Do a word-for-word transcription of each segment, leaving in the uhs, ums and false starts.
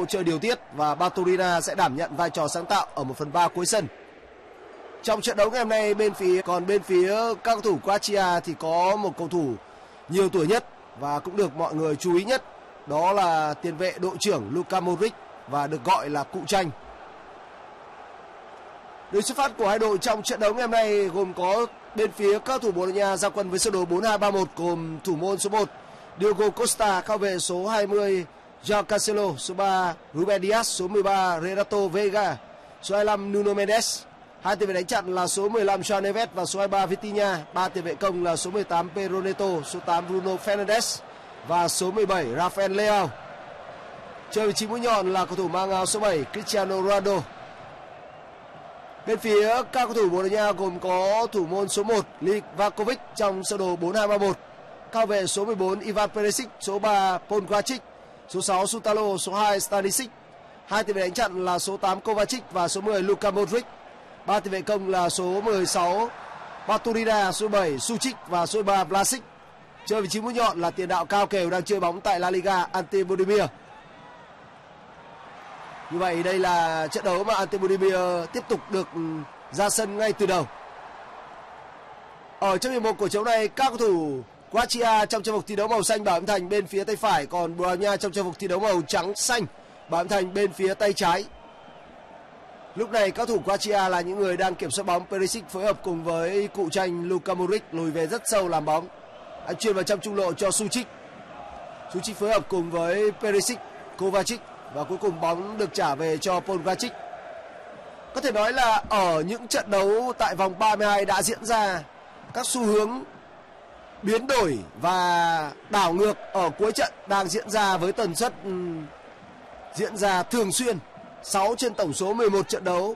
Ronaldo chơi điều tiết và Bartolina sẽ đảm nhận vai trò sáng tạo ở một phần ba cuối sân. Trong trận đấu ngày hôm nay bên phía còn bên phía các cầu thủ Croatia thì có một cầu thủ nhiều tuổi nhất và cũng được mọi người chú ý nhất, đó là tiền vệ đội trưởng Luka Modric và được gọi là cụ tranh. Đội xuất phát của hai đội trong trận đấu ngày hôm nay gồm có bên phía các cầu thủ Bồ Đào Nha ra quân với sơ đồ bốn hai ba một, gồm thủ môn số một Diogo Costa, cao vệ số hai mươi João Cancelo, số ba Ruben Dias, số mười ba Renato Veiga, số hai mươi lăm Nuno Mendes. Hai tiền vệ đánh chặn là số mười lăm João Neves và số hai mươi ba Vitinha. Ba tiền vệ công là số mười tám Pedro Neto, số tám Bruno Fernandes và số mười bảy Rafael Leao. Chơi vị trí mũi nhọn là cầu thủ mang áo số bảy Cristiano Ronaldo. Bên phía các cầu thủ Bồ Đào Nha gồm có thủ môn số một Livakovic trong sơ đồ bốn hai ba một, cao vệ số mười bốn Ivan Perisic, số ba Paul Gracic, số sáu Sutalo, số hai Stanisic. Hai tiền vệ đánh chặn là số tám Kovacic và số mười Luka Modric. Ba tiền vệ công là số mười sáu Bartolina, số bảy Suchik và số ba Vlasic. Chơi vị trí mũi nhọn là tiền đạo cao kèo đang chơi bóng tại La Liga Ante Budimir. Như vậy đây là trận đấu mà Ante Budimir tiếp tục được ra sân ngay từ đầu. Ở trong hiệp một của trận này, các cầu thủ Croatia trong trang phục thi đấu màu xanh bảo âm thành bên phía tay phải, còn Bồ Đào Nha trong trang phục thi đấu màu trắng xanh bảo âm thành bên phía tay trái. Lúc này các thủ Croatia là những người đang kiểm soát bóng. Perisic phối hợp cùng với cụ tranh Luka Modric lùi về rất sâu làm bóng. Anh chuyền vào trong trung lộ cho Suchik. Suchik phối hợp cùng với Perisic, Kovacic và cuối cùng bóng được trả về cho Paul Gracic. Có thể nói là ở những trận đấu tại vòng ba mươi hai đã diễn ra, các xu hướng biến đổi và đảo ngược ở cuối trận đang diễn ra với tần suất um, diễn ra thường xuyên. sáu trên tổng số mười một trận đấu,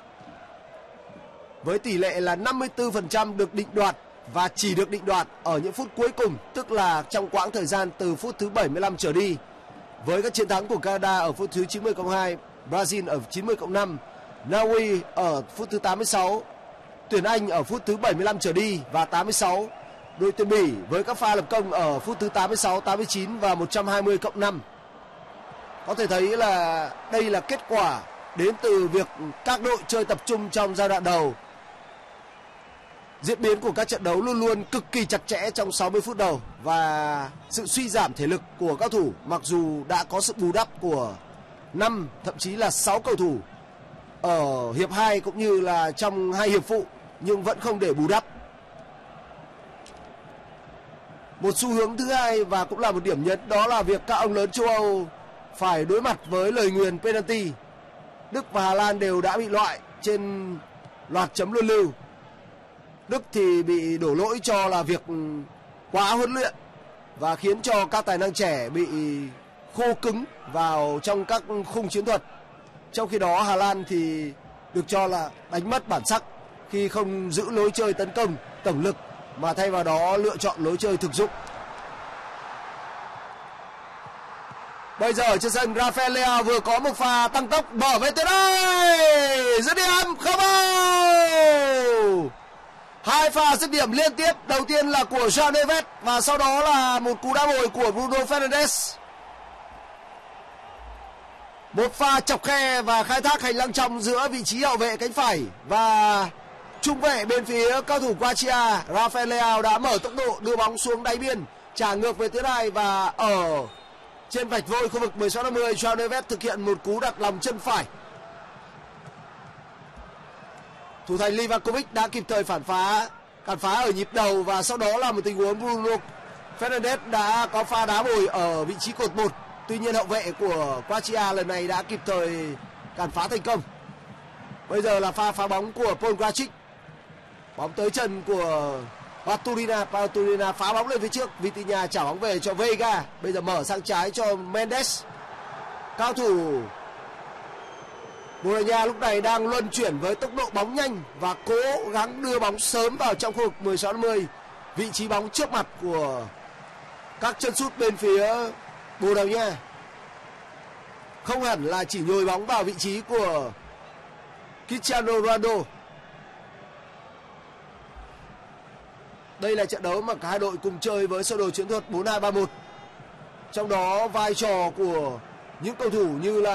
với tỷ lệ là năm mươi tư phần trăm được định đoạt và chỉ được định đoạt ở những phút cuối cùng, tức là trong quãng thời gian từ phút thứ bảy mươi lăm trở đi. Với các chiến thắng của Canada ở phút thứ chín mươi cộng hai, Brazil ở chín mươi cộng năm, Na Uy ở phút thứ tám mươi sáu, tuyển Anh ở phút thứ bảy mươi lăm trở đi và tám mươi sáu, đội tuyển Bỉ với các pha lập công ở phút thứ tám mươi sáu, tám mươi chín và một trăm hai mươi cộng năm. Có thể thấy là đây là kết quả đến từ việc các đội chơi tập trung trong giai đoạn đầu. Diễn biến của các trận đấu luôn luôn cực kỳ chặt chẽ trong sáu mươi phút đầu và sự suy giảm thể lực của các thủ, mặc dù đã có sự bù đắp của năm thậm chí là sáu cầu thủ ở hiệp hai cũng như là trong hai hiệp phụ, nhưng vẫn không để bù đắp. Một xu hướng thứ hai và cũng là một điểm nhấn, đó là việc các ông lớn châu Âu phải đối mặt với lời nguyền penalty. Đức và Hà Lan đều đã bị loại trên loạt chấm luân lưu. Đức thì bị đổ lỗi cho là việc quá huấn luyện và khiến cho các tài năng trẻ bị khô cứng vào trong các khung chiến thuật. Trong khi đó Hà Lan thì được cho là đánh mất bản sắc khi không giữ lối chơi tấn công tổng lực mà thay vào đó lựa chọn lối chơi thực dụng. Bây giờ ở trên sân, Rafael Leao vừa có một pha tăng tốc mở về tới đây, dứt điểm không vào. Hai pha dứt điểm liên tiếp, đầu tiên là của João Neves và sau đó là một cú đá bồi của Bruno Fernandes. Một pha chọc khe và khai thác hành lang trong giữa vị trí hậu vệ cánh phải và trung vệ bên phía cao thủ Croatia. Rafael Leao đã mở tốc độ đưa bóng xuống đáy biên, trả ngược về tới này và ở trên vạch vôi khu vực mười sáu năm mươi, João Neves thực hiện một cú đặt lòng chân phải. Thủ thành Livakovic đã kịp thời phản phá, cản phá ở nhịp đầu và sau đó là một tình huống Bruno Fernandes đã có pha đá bồi ở vị trí cột một. Tuy nhiên hậu vệ của Croatia lần này đã kịp thời cản phá thành công. Bây giờ là pha phá bóng của Paul Gracic. Bóng tới chân của Bartolina, Bartolina phá bóng lên phía trước, Vitinha trả bóng về cho Veiga. Bây giờ mở sang trái cho Mendes. Cao thủ Bồ Đào Nha lúc này đang luân chuyển với tốc độ bóng nhanh và cố gắng đưa bóng sớm vào trong khu vực mười sáu năm mươi. Vị trí bóng trước mặt của các chân sút bên phía Bồ Đào Nha. Không hẳn là chỉ nhồi bóng vào vị trí của Cristiano Ronaldo. Đây là trận đấu mà cả hai đội cùng chơi với sơ đồ chiến thuật bốn hai ba một. Trong đó vai trò của những cầu thủ như là